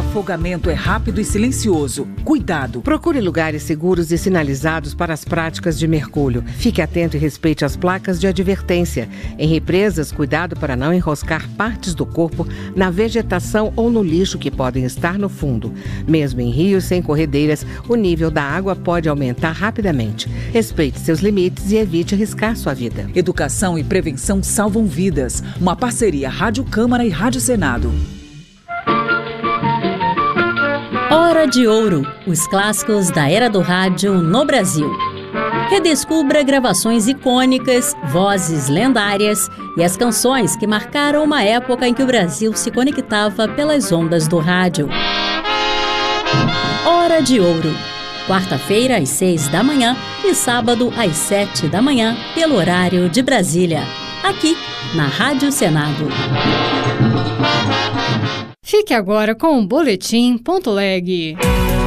afogamento é rápido e silencioso. Cuidado! Procure lugares seguros e sinalizados para as práticas de mergulho. Fique atento e respeite as placas de advertência. Em represas, cuidado para não enroscar partes do corpo na vegetação ou no lixo que podem estar no fundo. Mesmo em rios sem corredeiras, o nível da água pode aumentar rapidamente. Respeite seus limites e evite arriscar sua vida. Educação e prevenção salvam vidas. Uma parceria Rádio Câmara e Rádio Senado. Hora de Ouro, os clássicos da era do rádio no Brasil. Redescubra gravações icônicas, vozes lendárias e as canções que marcaram uma época em que o Brasil se conectava pelas ondas do rádio. Hora de Ouro, quarta-feira às 6 da manhã e sábado às 7 da manhã, pelo horário de Brasília, aqui na Rádio Senado. Fique agora com o Boletim.leg.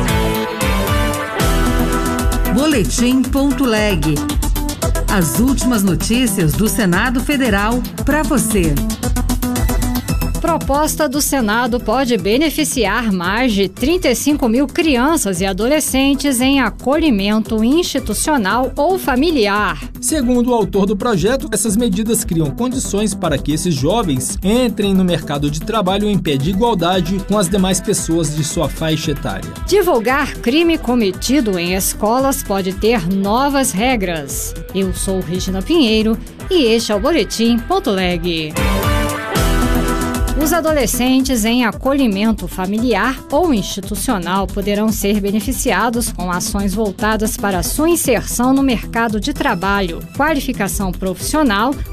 Boletim.leg. As últimas notícias do Senado Federal para você. Proposta do Senado pode beneficiar mais de 35 mil crianças e adolescentes em acolhimento institucional ou familiar. Segundo o autor do projeto, essas medidas criam condições para que esses jovens entrem no mercado de trabalho em pé de igualdade com as demais pessoas de sua faixa etária. Divulgar crime cometido em escolas pode ter novas regras. Eu sou Regina Pinheiro e este é o Boletim.leg. Os adolescentes em acolhimento familiar ou institucional poderão ser beneficiados com ações voltadas para sua inserção no mercado de trabalho, qualificação profissional